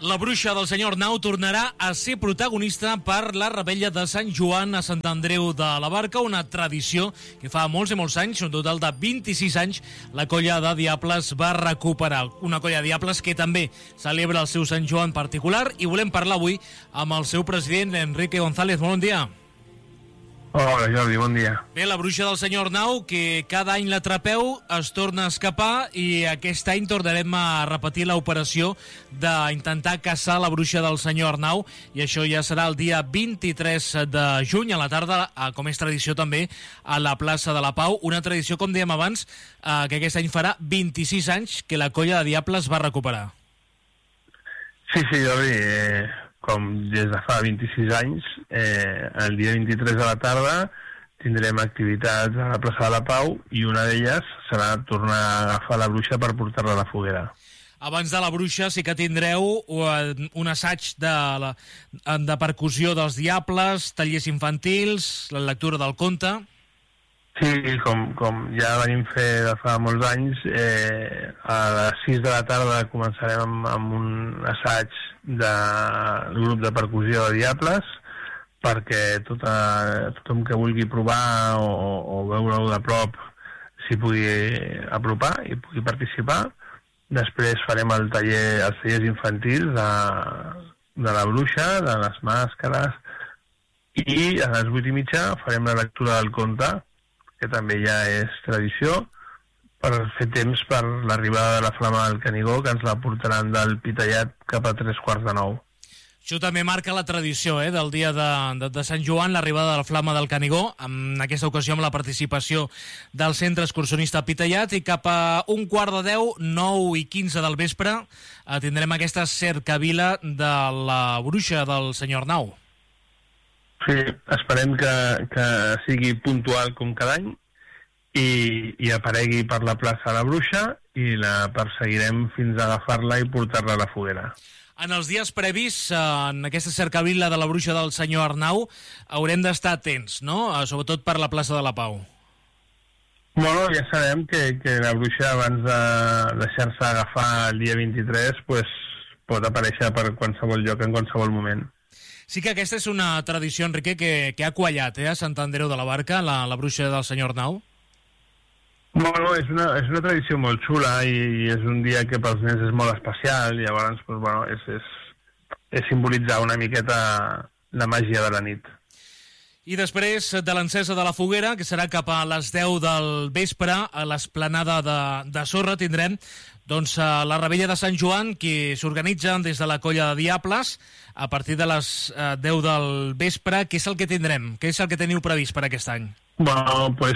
La bruixa del senyor Arnau tornarà a ser protagonista per la revetlla de Sant Joan a Sant Andreu de la Barca, una tradició que fa molts i molts anys, un total de 26 anys, la colla de Diables va recuperar. Una colla de Diables que també celebra el seu Sant Joan particular, i volem parlar avui amb el seu president, Enrique González. Molt bon dia. Hola Jordi, bon dia. Bé, la bruixa del senyor Arnau, que cada any l'atrapeu, es torna a escapar, i aquest any tornarem a repetir l'operació d'intentar caçar la bruixa del senyor Arnau, i això ja serà el dia 23 de juny a la tarda, com és tradició també, a la plaça de la Pau. Una tradició, com dèiem abans, que aquest any farà 26 anys que la colla de Diables va recuperar. Sí, Jordi, com des de fa 26 anys, el dia 23 a la tarda tindrem activitats a la plaça de la Pau, i una d'elles serà tornar a agafar la bruixa per portar-la a la foguera. Abans de la bruixa sí que tindreu un assaig de percussió dels Diables, tallers infantils, la lectura del conte. Sí, com ja venim fer de fa molts anys, a les 6 de la tarda començarem amb un assaig del grup de percussió de Diables, perquè tothom que vulgui provar o veure-ho de prop s'hi pugui apropar i pugui participar. Després farem els tallers infantils de la bruixa, de les màscares, i a les 8:30 farem la lectura del conte, que també ja és tradició, per fer temps per l'arribada de la Flama del Canigó, que ens la portaran del Pitallat cap a 8:45. Això també marca la tradició del dia de Sant Joan, l'arribada de la Flama del Canigó, en aquesta ocasió amb la participació del Centre Excursionista Pitallat, i cap a 11:45, 9:15 del vespre, tindrem aquesta cercavila de la bruixa del senyor Arnau. Sí, esperem que sigui puntual com cada any i aparegui per la plaça la bruixa, i la perseguirem fins a agafar-la i portar-la a la foguera. En els dies previs, en aquesta cercavila de la bruixa del senyor Arnau, haurem d'estar atents, no? Sobretot per la plaça de la Pau. Bueno, ja sabem que la bruixa, abans de deixar-se agafar el dia 23, pues, pot aparèixer per qualsevol lloc, en qualsevol moment. Sí que aquesta és una tradició, Enrique, que ha quallat a Sant Andreu de la Barca, la bruixa del senyor Arnau. Bueno, és una tradició molt xula, i és un dia que pels nens és molt especial. Llavors, pues, bueno, és simbolitzar una miqueta la màgia de la nit. I després de l'encesa de la foguera, que serà cap a les 10 del vespre, a l'esplanada de sorra, tindrem la revetlla de Sant Joan, que s'organitza des de la colla de Diables a partir de les 10 del vespre. Què és el que tindrem? Què és el que teniu previst per aquest any? Bueno, pues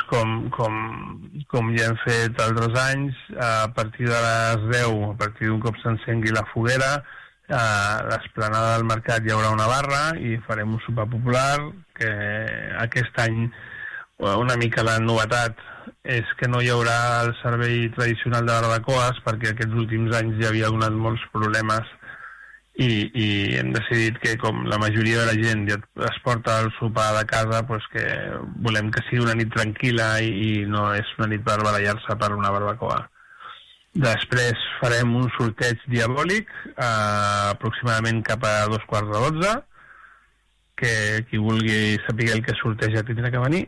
com ja hem fet altres anys, a partir de les 10, a partir d'un cop s'encengui la foguera, a l'esplanada del mercat hi haurà una barra i farem un sopar popular, que aquest any una mica la novetat és que no hi haurà el servei tradicional de barbacoes, perquè aquests últims anys hi havia donat molts problemes, i hem decidit que, com la majoria de la gent ja es porta el sopar de casa, pues que volem que sigui una nit tranquil·la i no és una nit per barallar-se per una barbacoa. Després farem un sorteig diabòlic, aproximadament cap a 11:45, que qui vulgui saber el que sorteja tindrà que venir.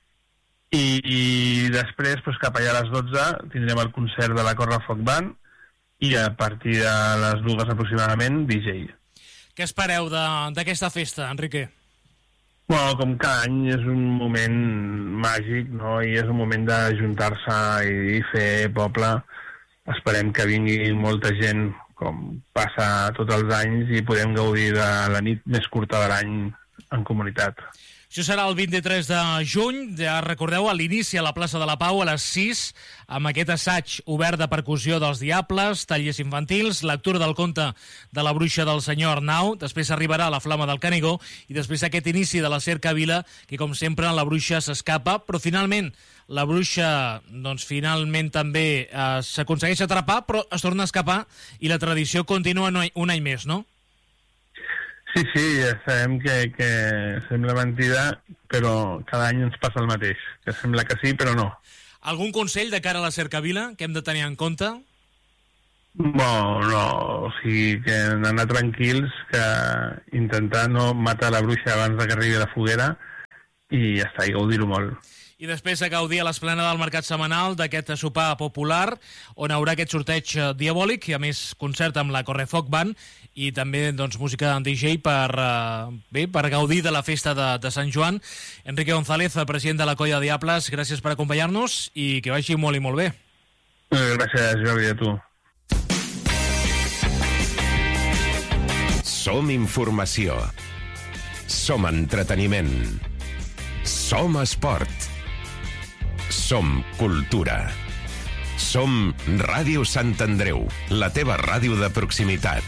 I després, cap allà a les 12, tindrem el concert de la Correfoc Band, i a partir de les 2 aproximadament, DJ. Què espereu d'aquesta festa, Enrique? Bueno, com cada any és un moment màgic, no? I és un moment d'ajuntar-se i fer poble. Esperem que vingui molta gent, com passa tots els anys, i podem gaudir de la nit més curta de l'any en comunitat. Això serà el 23 de juny, ja recordeu, a l'inici a la plaça de la Pau a les 6, amb aquest assaig obert de percussió dels Diables, tallers infantils, lectura del conte de la bruixa del senyor Arnau, després arribarà la Flama del Canigó, i després aquest inici de la cercavila, que com sempre la bruixa s'escapa, però finalment la bruixa finalment també s'aconsegueix atrapar, però es torna a escapar, i la tradició continua un any més, no? Sí, ja sabem que sembla mentida, però cada any ens passa el mateix, que sembla que sí, però no. Algun consell de cara a la cercavila que hem de tenir en compte? No, o sigui que anar tranquils, que intentar no matar la bruixa abans de que arribi la foguera i ja està, i gaudir-ho molt. I després a gaudir a l'esplanada del Mercat Setmanal d'aquest sopar popular, on haurà aquest sorteig diabòlic i a més concert amb la Correfoc Band i també doncs, música en DJ per gaudir de la festa de Sant Joan. Enrique González, el president de la Colla de Diables, gràcies per acompanyar-nos i que vagi molt i molt bé. Gràcies, Jordi, a tu. Som informació. Som entreteniment. Som esport. Som cultura. Som Ràdio Sant Andreu, la teva ràdio de proximitat.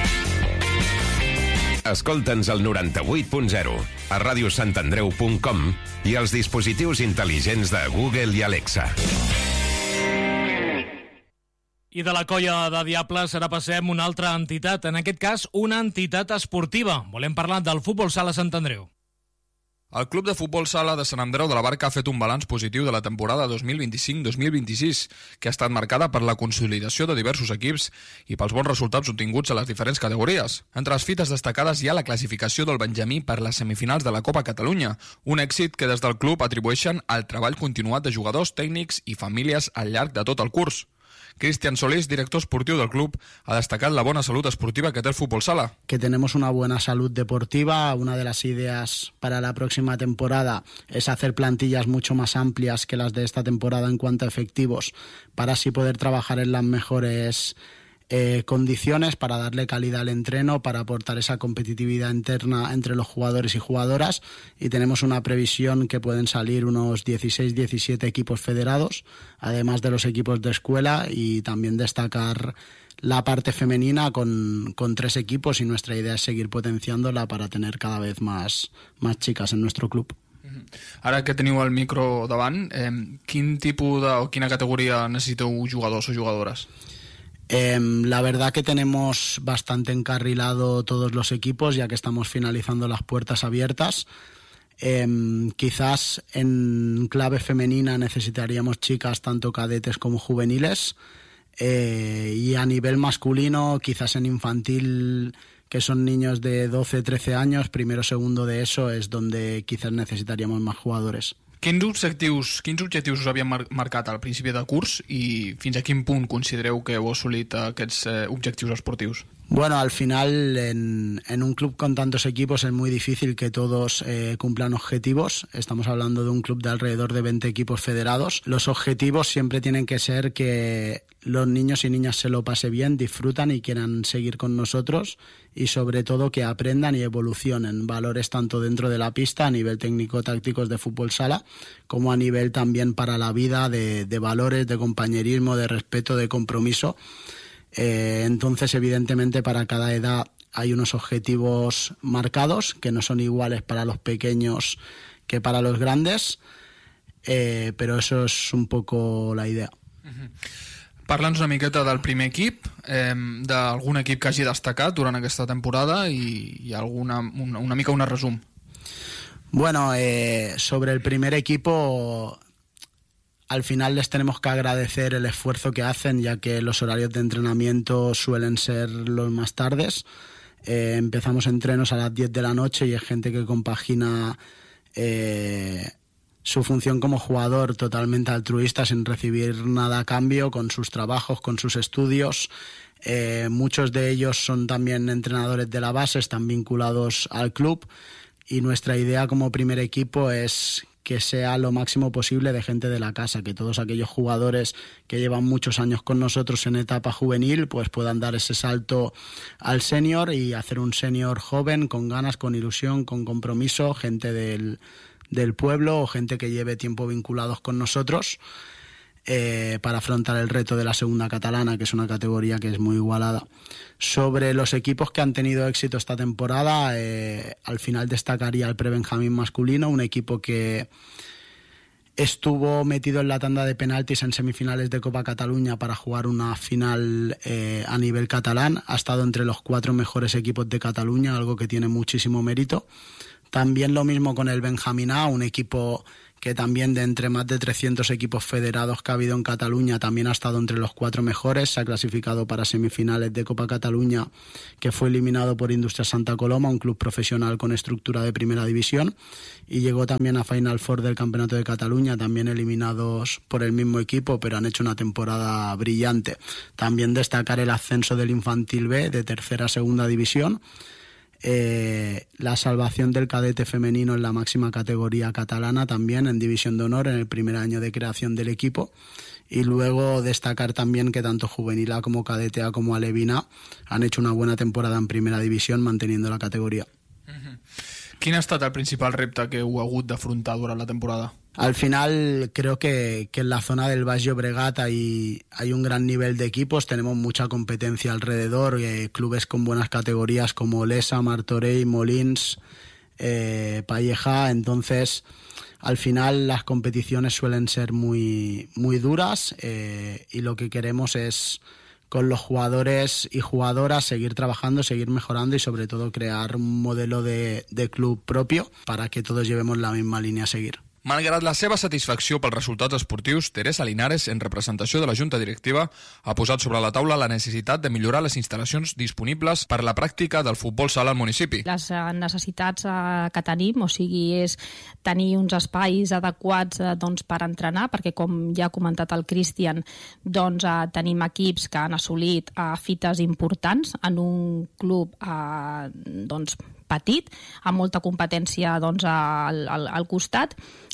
Escolta'ns al 98.0, a radiosantandreu.com i als dispositius intel·ligents de Google i Alexa. I de la Colla de Diables ara passem una altra entitat, en aquest cas una entitat esportiva. Volem parlar del Futbol Sala Sant Andreu. El Club de Futbol Sala de Sant Andreu de la Barca ha fet un balanç positiu de la temporada 2025-2026, que ha estat marcada per la consolidació de diversos equips i pels bons resultats obtinguts a les diferents categories. Entre les fites destacades hi ha la classificació del Benjamí per les semifinals de la Copa Catalunya, un èxit que des del club atribueixen al treball continuat de jugadors, tècnics i famílies al llarg de tot el curs. Cristian Solís, director esportiu del club, ha destacado la buena salud esportiva que tiene el Fútbol Sala. Que tenemos una buena salud deportiva. Una de las ideas para la próxima temporada es hacer plantillas mucho más amplias que las de esta temporada en cuanto a efectivos, para así poder trabajar en las mejores condiciones, para darle calidad al entreno, para aportar esa competitividad interna entre los jugadores y jugadoras, y tenemos una previsión que pueden salir unos 16-17 equipos federados, además de los equipos de escuela, y también destacar la parte femenina con 3 equipos, y nuestra idea es seguir potenciándola para tener cada vez más chicas en nuestro club. Ara que teniu el micro davant, quin tipus o quina categoria necessiteu jugadors o jugadores? La verdad que tenemos bastante encarrilado todos los equipos, ya que estamos finalizando las puertas abiertas. Quizás en clave femenina necesitaríamos chicas tanto cadetes como juveniles, y a nivel masculino quizás en infantil, que son niños de 12-13 años, primero segundo de eso, es donde quizás necesitaríamos más jugadores. Quins objectius us havien marcat al principi del curs i fins a quin punt considereu que heu assolit aquests objectius esportius? Bueno, al final en un club con tantos equipos es muy difícil que todos cumplan objetivos. Estamos hablando de un club de alrededor de 20 equipos federados. Los objetivos siempre tienen que ser que los niños y niñas se lo pasen bien, disfrutan y quieran seguir con nosotros, y sobre todo que aprendan y evolucionen valores tanto dentro de la pista a nivel técnico-tácticos de fútbol sala, como a nivel también para la vida de valores, de compañerismo, de respeto, de compromiso. Entonces, evidentemente, para cada edad hay unos objetivos marcados que no son iguales para los pequeños que para los grandes, pero eso es un poco la idea. Parla'ns una miqueta del primer equip, d'algun equip que hagi destacat durant aquesta temporada i una mica un resum. Bueno, sobre el primer equipo, al final les tenemos que agradecer el esfuerzo que hacen, ya que los horarios de entrenamiento suelen ser los más tardes. Empezamos entrenos a las 10 de la noche y es gente que compagina su función como jugador totalmente altruista, sin recibir nada a cambio, con sus trabajos, con sus estudios. Muchos de ellos son también entrenadores de la base, están vinculados al club, y nuestra idea como primer equipo es que sea lo máximo posible de gente de la casa, que todos aquellos jugadores que llevan muchos años con nosotros en etapa juvenil pues puedan dar ese salto al senior y hacer un senior joven, con ganas, con ilusión, con compromiso, gente del pueblo o gente que lleve tiempo vinculados con nosotros, para afrontar el reto de la segunda catalana, que es una categoría que es muy igualada. Sobre los equipos que han tenido éxito esta temporada, al final destacaría el Prebenjamín masculino, un equipo que estuvo metido en la tanda de penaltis en semifinales de Copa Cataluña para jugar una final a nivel catalán. Ha estado entre los 4 mejores equipos de Cataluña, algo que tiene muchísimo mérito. También lo mismo con el Benjamín A, un equipo que también de entre más de 300 equipos federados que ha habido en Cataluña, también ha estado entre los 4 mejores, se ha clasificado para semifinales de Copa Cataluña, que fue eliminado por Industria Santa Coloma, un club profesional con estructura de primera división, y llegó también a Final Four del Campeonato de Cataluña, también eliminados por el mismo equipo, pero han hecho una temporada brillante. También destacar el ascenso del Infantil B de tercera a segunda división, la salvación del cadete femenino en la máxima categoría catalana también en división de honor en el primer año de creación del equipo, y luego destacar también que tanto Juvenil A como Cadete A como Alevín A han hecho una buena temporada en primera división manteniendo la categoría. Quin ha estat el principal repte que heu hagut d'afrontar durant la temporada? Al final creo que en la zona del Baix Llobregat hay un gran nivel de equipos, tenemos mucha competencia alrededor, clubes con buenas categorías como Olesa, Martorell, Molins, Pallejà. Entonces al final las competiciones suelen ser muy, muy duras, y lo que queremos es con los jugadores y jugadoras seguir trabajando, seguir mejorando y sobre todo crear un modelo de club propio para que todos llevemos la misma línea a seguir. Malgrat la seva satisfacció pels resultats esportius, Teresa Linares, en representació de la Junta Directiva, ha posat sobre la taula la necessitat de millorar les instal·lacions disponibles per a la pràctica del futbol sala al municipi. Les necessitats que tenim, o sigui, és tenir uns espais adequats per entrenar, perquè com ja ha comentat el Cristian, tenim equips que han assolit fites importants en un club petit, amb molta competència al costat,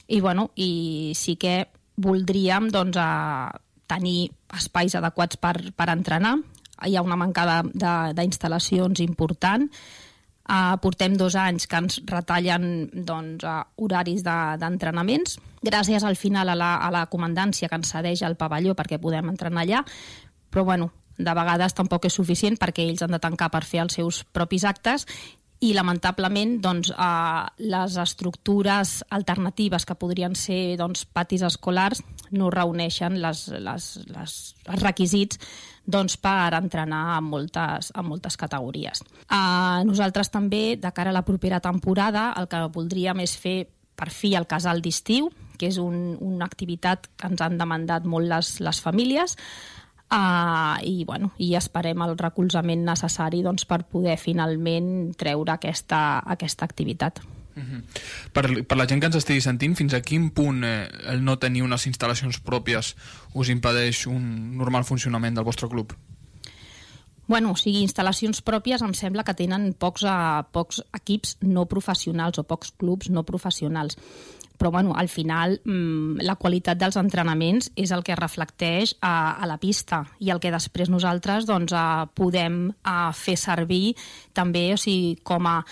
i sí que voldríem tenir espais adequats per entrenar. Hi ha una manca d'instal·lacions important. Portem 2 anys que ens retallen horaris d'entrenaments. Gràcies al final a la comandància que ens cedeix el pavelló perquè podem entrenar allà, però de vegades tampoc és suficient perquè ells han de tancar per fer els seus propis actes, i lamentablement les estructures alternatives que podrien ser patis escolars no reuneixen els requisits per entrenar en moltes categories. Nosaltres també, de cara a la propera temporada, el que voldríem és fer per fi el casal d'estiu, que és una activitat que ens han demandat molt les famílies, i esperem el recolzament necessari per poder finalment treure aquesta activitat. Per la gent que ens estigui sentint, fins a quin punt el no tenir unes instal·lacions pròpies us impedeix un normal funcionament del vostre club? Instal·lacions pròpies em sembla que tenen pocs equips no professionals o pocs clubs no professionals. Però al final la qualitat dels entrenaments és el que reflecteix a la pista, i el que després nosaltres podem fer servir també com a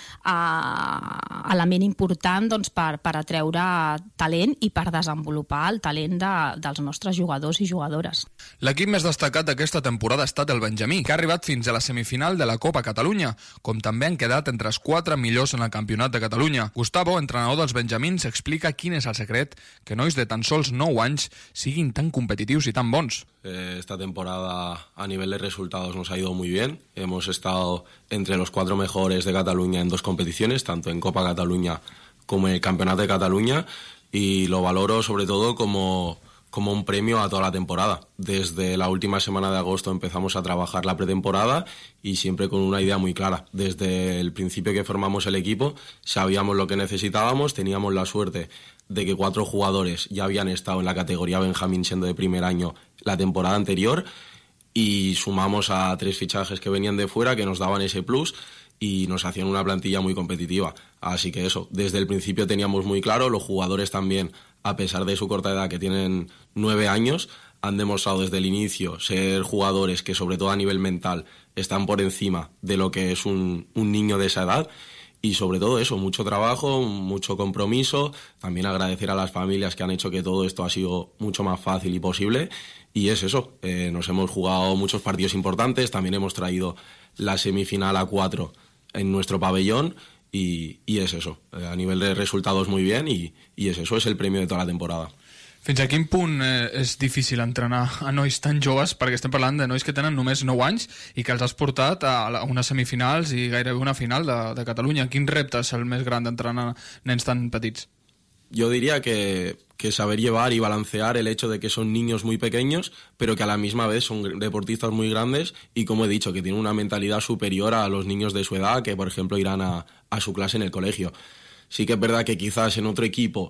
element important per atreure talent i per desenvolupar el talent dels nostres jugadors i jugadores. L'equip més destacat d'aquesta temporada ha estat el Benjamí, que ha arribat fins a la semifinal de la Copa Catalunya, com també han quedat entre els 4 millors en el Campionat de Catalunya. Gustavo, entrenador dels Benjamins, explica quin és el secret que nois de tan sols 9 anys siguin tan competitius y tan bons. Esta temporada a nivel de resultados nos ha ido muy bien. Hemos estado entre los 4 mejores de Cataluña en 2 competiciones, tanto en Copa Cataluña como en el Campeonato de Cataluña, y lo valoro sobre todo como un premio a toda la temporada. Desde la última semana de agosto empezamos a trabajar la pretemporada y siempre con una idea muy clara. Desde el principio que formamos el equipo sabíamos lo que necesitábamos, teníamos la suerte de que 4 jugadores ya habían estado en la categoría Benjamín siendo de primer año la temporada anterior, y sumamos a 3 fichajes que venían de fuera que nos daban ese plus y nos hacían una plantilla muy competitiva. Así que eso, desde el principio teníamos muy claro, los jugadores también, a pesar de su corta edad, que tienen 9 años, han demostrado desde el inicio ser jugadores que, sobre todo a nivel mental, están por encima de lo que es un niño de esa edad. Y sobre todo eso, mucho trabajo, mucho compromiso, también agradecer a las familias que han hecho que todo esto ha sido mucho más fácil y posible. Y es eso, nos hemos jugado muchos partidos importantes, también hemos traído la semifinal a 4 en nuestro pabellón, y es eso, a nivel de resultados muy bien, y es eso, es el premio de toda la temporada. Fins a quin punt és difícil entrenar a nois tan joves, perquè estem parlant de nois que tenen només 9 anys i que els has portat a unes semifinals i gairebé una final de Catalunya? Quin repte és el més gran d'entrenar nens tan petits? Yo diría que saber llevar y balancear el hecho de que son niños muy pequeños, pero que a la misma vez son deportistas muy grandes y, como he dicho, que tienen una mentalidad superior a los niños de su edad que, por ejemplo, irán a su clase en el colegio. Sí que es verdad que quizás en otro equipo